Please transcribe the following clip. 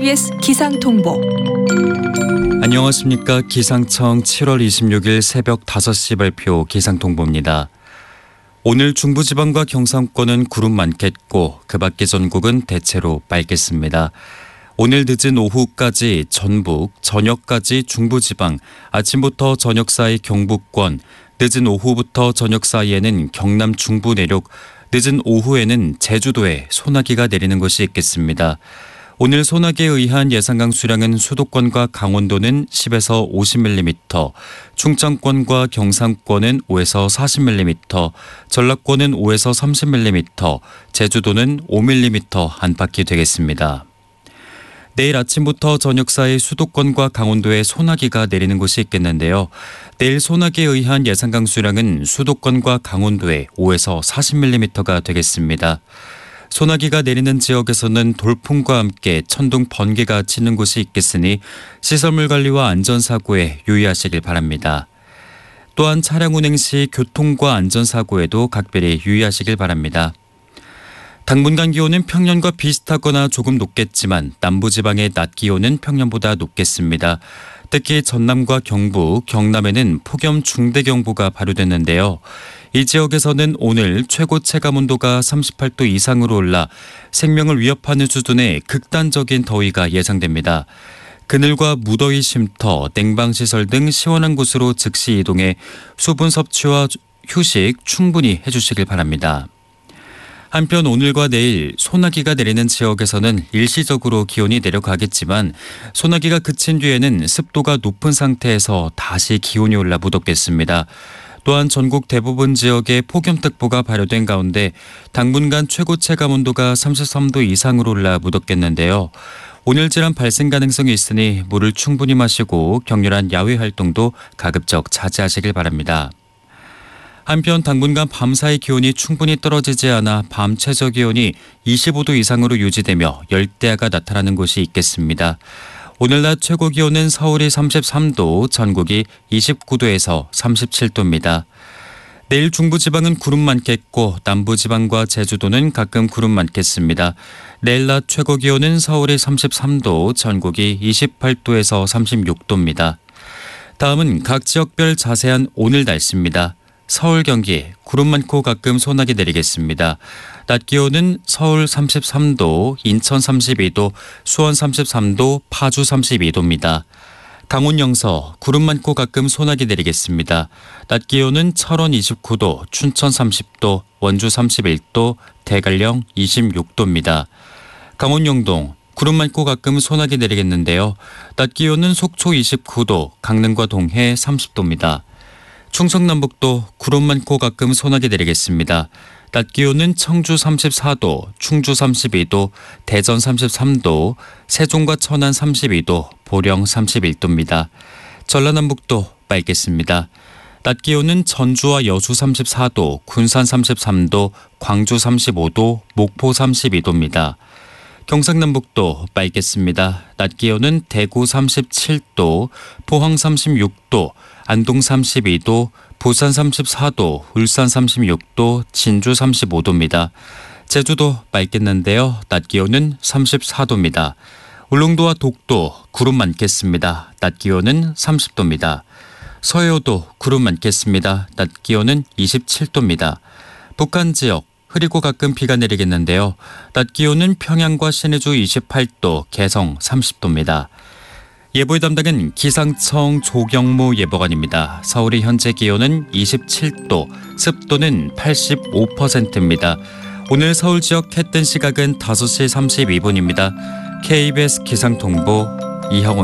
KBS 기상통보. 안녕하십니까. 기상청 7월 26일 새벽 5시 발표 기상통보입니다. 오늘 중부지방과 경상권은 구름 많겠고 그 밖의 전국은 대체로 맑겠습니다. 오늘 늦은 오후까지 전북, 저녁까지 중부지방, 아침부터 저녁 사이 경북권, 늦은 오후부터 저녁 사이에는 경남 중부 내륙, 늦은 오후에는 제주도에 소나기가 내리는 곳이 있겠습니다. 오늘 소나기에 의한 예상 강수량은 수도권과 강원도는 10에서 50mm, 충청권과 경상권은 5에서 40mm, 전라권은 5에서 30mm, 제주도는 5mm 안팎이 되겠습니다. 내일 아침부터 저녁 사이 수도권과 강원도에 소나기가 내리는 곳이 있겠는데요. 내일 소나기에 의한 예상 강수량은 수도권과 강원도에 5에서 40mm가 되겠습니다. 소나기가 내리는 지역에서는 돌풍과 함께 천둥 번개가 치는 곳이 있겠으니 시설물 관리와 안전사고에 유의하시길 바랍니다. 또한 차량 운행 시 교통과 안전사고에도 각별히 유의하시길 바랍니다. 당분간 기온은 평년과 비슷하거나 조금 높겠지만 남부지방의 낮 기온은 평년보다 높겠습니다. 특히 전남과 경북, 경남에는 폭염 중대경보가 발효됐는데요. 이 지역에서는 오늘 최고 체감온도가 38도 이상으로 올라 생명을 위협하는 수준의 극단적인 더위가 예상됩니다. 그늘과 무더위 쉼터, 냉방시설 등 시원한 곳으로 즉시 이동해 수분 섭취와 휴식 충분히 해주시길 바랍니다. 한편 오늘과 내일 소나기가 내리는 지역에서는 일시적으로 기온이 내려가겠지만 소나기가 그친 뒤에는 습도가 높은 상태에서 다시 기온이 올라 무덥겠습니다. 또한 전국 대부분 지역에 폭염특보가 발효된 가운데 당분간 최고 체감온도가 33도 이상으로 올라 무덥겠는데요. 오늘 질환 발생 가능성이 있으니 물을 충분히 마시고 격렬한 야외 활동도 가급적 자제하시길 바랍니다. 한편 당분간 밤사이 기온이 충분히 떨어지지 않아 밤 최저 기온이 25도 이상으로 유지되며 열대야가 나타나는 곳이 있겠습니다. 오늘 낮 최고 기온은 서울이 33도, 전국이 29도에서 37도입니다. 내일 중부지방은 구름 많겠고 남부지방과 제주도는 가끔 구름 많겠습니다. 내일 낮 최고 기온은 서울이 33도, 전국이 28도에서 36도입니다. 다음은 각 지역별 자세한 오늘 날씨입니다. 서울, 경기 구름 많고 가끔 소나기 내리겠습니다. 낮 기온은 서울 33도, 인천 32도, 수원 33도, 파주 32도입니다. 강원 영서 구름 많고 가끔 소나기 내리겠습니다. 낮 기온은 철원 29도, 춘천 30도, 원주 31도, 대관령 26도입니다. 강원 영동 구름 많고 가끔 소나기 내리겠는데요. 낮 기온은 속초 29도, 강릉과 동해 30도입니다. 충청남북도 구름 많고 가끔 소나기 내리겠습니다. 낮 기온은 청주 34도, 충주 32도, 대전 33도, 세종과 천안 32도, 보령 31도입니다. 전라남북도 맑겠습니다. 낮 기온은 전주와 여수 34도, 군산 33도, 광주 35도, 목포 32도입니다. 경상남북도 맑겠습니다. 낮 기온은 대구 37도, 포항 36도, 안동 32도, 부산 34도, 울산 36도, 진주 35도입니다. 제주도 맑겠는데요. 낮 기온은 34도입니다. 울릉도와 독도 구름 많겠습니다. 낮 기온은 30도입니다. 서해오도 구름 많겠습니다. 낮 기온은 27도입니다. 북한 지역 흐리고 가끔 비가 내리겠는데요. 낮 기온은 평양과 신의주 28도, 개성 30도입니다. 예보의 담당은 기상청 조경무 예보관입니다. 서울의 현재 기온은 27도, 습도는 85%입니다. 오늘 서울 지역 해 뜬 시각은 5시 32분입니다. KBS 기상통보 이형원